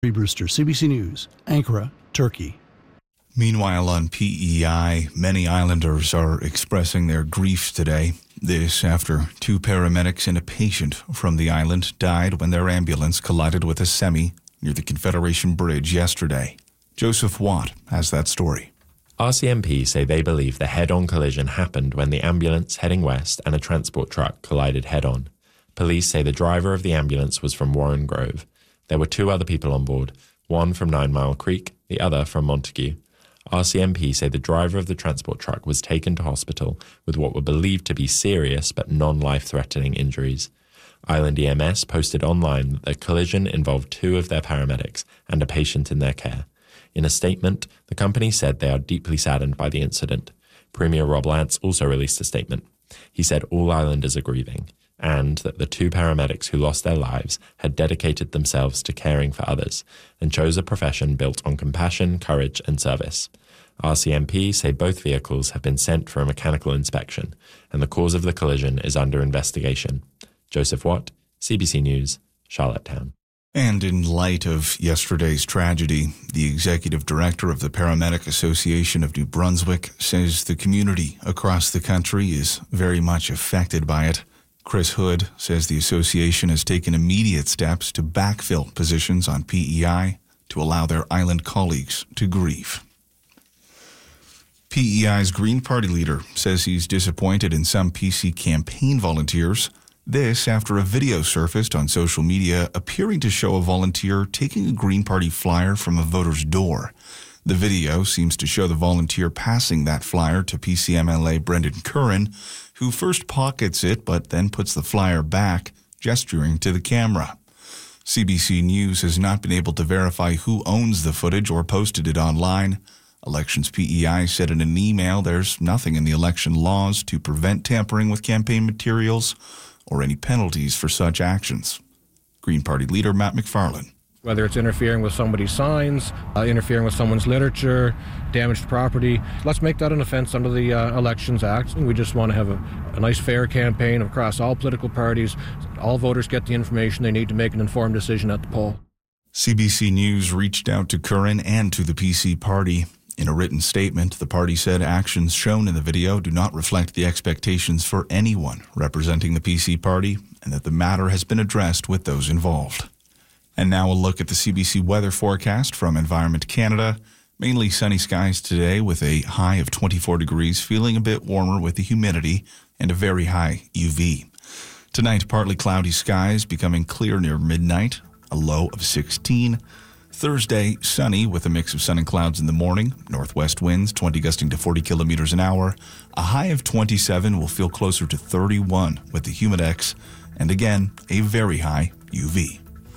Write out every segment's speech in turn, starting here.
Brewster, CBC News, Ankara, Turkey. Meanwhile, on PEI, many islanders are expressing their grief today. This after 2 paramedics and a patient from the island died when their ambulance collided with a semi near the Confederation Bridge yesterday. Joseph Watt has that story. RCMP say they believe the head-on collision happened when the ambulance heading west and a transport truck collided head-on. Police say the driver of the ambulance was from Warren Grove. There were 2 other people on board, one from 9 Mile Creek, the other from Montague. RCMP say the driver of the transport truck was taken to hospital with what were believed to be serious but non-life-threatening injuries. Island EMS posted online that the collision involved 2 of their paramedics and a patient in their care. In a statement, the company said they are deeply saddened by the incident. Premier Rob Lance also released a statement. He said all islanders are grieving, and that the 2 paramedics who lost their lives had dedicated themselves to caring for others and chose a profession built on compassion, courage and service. RCMP say both vehicles have been sent for a mechanical inspection and the cause of the collision is under investigation. Joseph Watt, CBC News, Charlottetown. And in light of yesterday's tragedy, the executive director of the Paramedic Association of New Brunswick says the community across the country is very much affected by it. Chris Hood says the association has taken immediate steps to backfill positions on PEI to allow their island colleagues to grieve. PEI's Green Party leader says he's disappointed in some PC campaign volunteers. This after a video surfaced on social media appearing to show a volunteer taking a Green Party flyer from a voter's door. The video seems to show the volunteer passing that flyer to PCMLA Brendan Curran, who first pockets it but then puts the flyer back, gesturing to the camera. CBC News has not been able to verify who owns the footage or posted it online. Elections PEI said in an email there's nothing in the election laws to prevent tampering with campaign materials or any penalties for such actions. Green Party leader Matt McFarlane. Whether it's interfering with somebody's signs, interfering with someone's literature, damaged property, let's make that an offence under the Elections Act. We just want to have a nice, fair campaign across all political parties. All voters get the information they need to make an informed decision at the poll. CBC News reached out to Curran and to the PC party. In a written statement, the party said actions shown in the video do not reflect the expectations for anyone representing the PC party and that the matter has been addressed with those involved. And now a look at the CBC weather forecast from Environment Canada. Mainly sunny skies today with a high of 24 degrees, feeling a bit warmer with the humidity and a very high UV. Tonight, partly cloudy skies becoming clear near midnight, a low of 16. Thursday, sunny with a mix of sun and clouds in the morning. Northwest winds, 20 gusting to 40 kilometers an hour. A high of 27 will feel closer to 31 with the humidex. And again, a very high UV.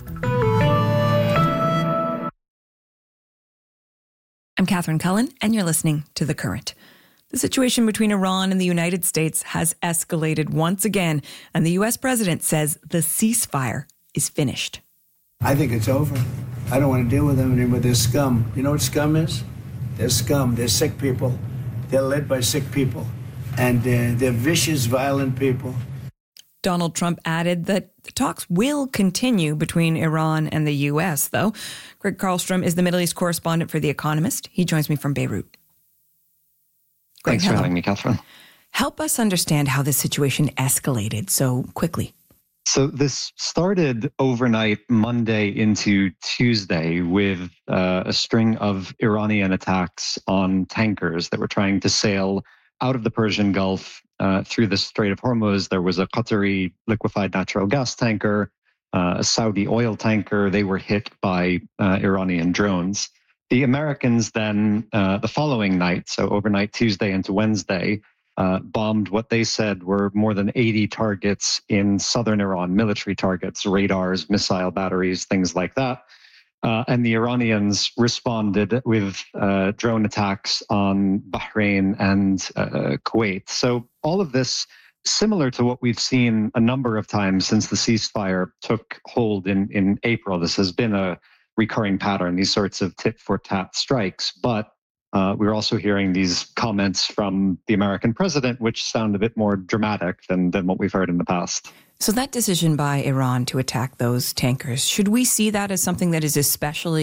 I'm Catherine Cullen, and you're listening to The Current. The situation between Iran and the United States has escalated once again, and the U.S. president says the ceasefire is finished. I think it's over. I don't want to deal with them anymore. They're scum. You know what scum is? They're scum. They're sick people. They're led by sick people. And they're vicious, violent people. Donald Trump added that the talks will continue between Iran and the U.S., though. Greg Karlstrom is the Middle East correspondent for The Economist. He joins me from Beirut. Greg, thanks for having me, Catherine. Help us understand how this situation escalated so quickly. So this started overnight Monday into Tuesday with a string of Iranian attacks on tankers that were trying to sail out of the Persian Gulf through the Strait of Hormuz. There was a Qatari liquefied natural gas tanker, a Saudi oil tanker. They were hit by Iranian drones. The Americans then, the following night, so overnight Tuesday into Wednesday, bombed what they said were more than 80 targets in southern Iran, military targets, radars, missile batteries, things like that. And the Iranians responded with drone attacks on Bahrain and Kuwait. So all of this, similar to what we've seen a number of times since the ceasefire took hold in April. This has been a recurring pattern, these sorts of tit-for-tat strikes. But we're also hearing these comments from the American president, which sound a bit more dramatic than what we've heard in the past. So that decision by Iran to attack those tankers, should we see that as something that is especially